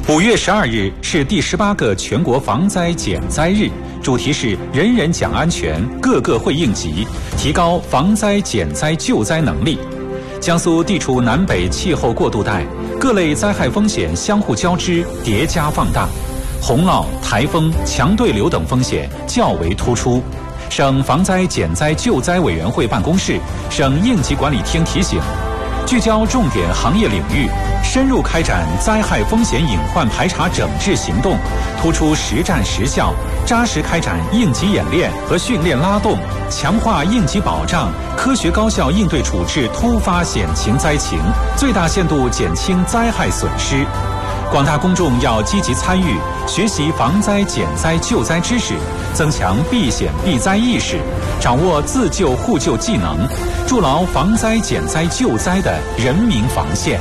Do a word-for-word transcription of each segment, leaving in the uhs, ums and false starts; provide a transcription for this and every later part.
五月十二日是第十八个全国防灾减灾日，主题是人人讲安全，个个会应急，提高防灾减灾救灾能力。江苏地处南北气候过渡带，各类灾害风险相互交织，叠加放大，洪涝、台风、强对流等风险较为突出。省防灾减灾救灾委员会办公室、省应急管理厅提醒，聚焦重点行业领域，深入开展灾害风险隐患排查整治行动，突出实战实效，扎实开展应急演练和训练拉动，强化应急保障，科学高效应对处置突发险情灾情，最大限度减轻灾害损失。广大公众要积极参与，学习防灾减灾救灾知识，增强避险避灾意识，掌握自救互救技能，筑牢防灾减灾救灾的人民防线。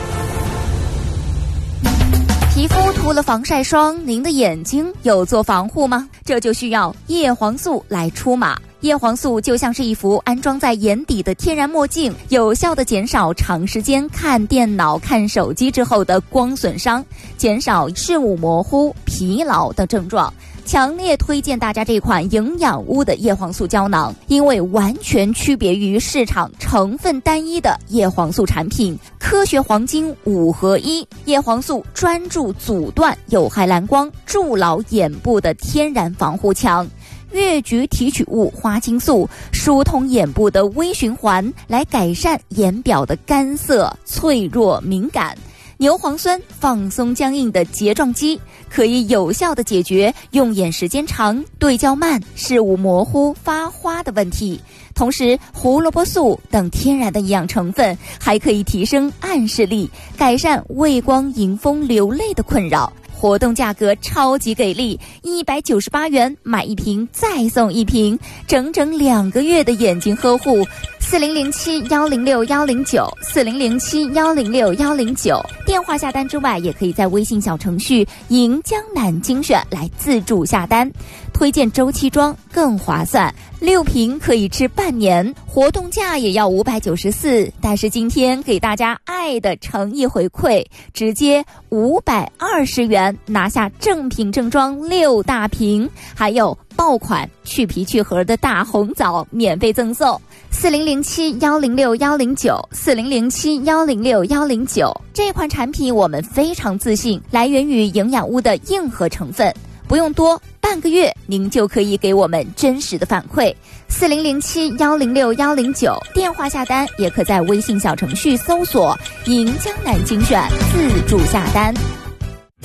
皮肤涂了防晒霜，您的眼睛有做防护吗？这就需要叶黄素来出马。叶黄素就像是一副安装在眼底的天然墨镜，有效地减少长时间看电脑、看手机之后的光损伤，减少视物模糊、疲劳的症状。强烈推荐大家这款营养屋的叶黄素胶囊，因为完全区别于市场成分单一的叶黄素产品，科学黄金五合一。叶黄素专注阻断有害蓝光，筑牢眼部的天然防护墙。越橘提取物花青素疏通眼部的微循环，来改善眼表的干涩、脆弱、敏感。牛磺酸放松僵硬的睫状肌，可以有效地解决用眼时间长、对焦慢、视物模糊、发花的问题。同时，胡萝卜素等天然的营养成分还可以提升暗视力，改善畏光迎风流泪的困扰。活动价格超级给力，一百九十八元买一瓶再送一瓶，整整两个月的眼睛呵护。四零零七幺零六幺零九，四零零七幺零六幺零九。电话下单之外，也可以在微信小程序迎江南精选来自助下单。推荐周期装更划算，六瓶可以吃半年，活动价也要五百九十四。但是今天给大家爱的诚意回馈，直接五百二十元拿下正品正装六大瓶，还有爆款去皮去核的大红枣免费赠送。四零零七幺零六幺零九，四零零七幺零六幺零九。这款产品我们非常自信，来源于营养屋的硬核成分，不用多，半个月您就可以给我们真实的反馈。四零零七幺零六幺零九，电话下单也可在微信小程序搜索迎江南精选自助下单。